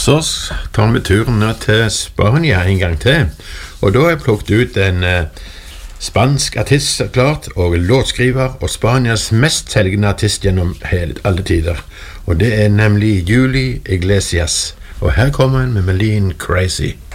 Så tar vi turen nå til Spania en gang til, og da har jeg plukket ut en spansk artist, klart, og låtskriver, og Spanias mest selgende artist gjennom alle tider, og det er nemlig Julio Iglesias, og her kommer han med melodien Crazy.